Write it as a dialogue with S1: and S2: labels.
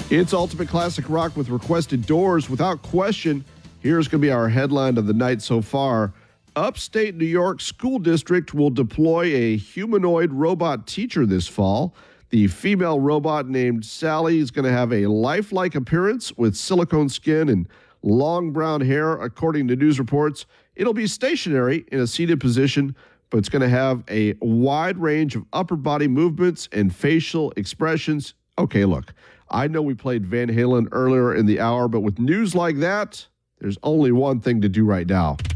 S1: It's Ultimate Classic Rock with requested doors. Without question, here's going to be our headline of the night so far. Upstate New York School District will deploy a humanoid robot teacher this fall. The female robot named Sally is going to have a lifelike appearance with silicone skin and long brown hair, according to news reports. It'll be stationary in a seated position, but it's going to have a wide range of upper body movements and facial expressions. Okay, look, I know we played Van Halen earlier in the hour, but with news like that, there's only one thing to do right now.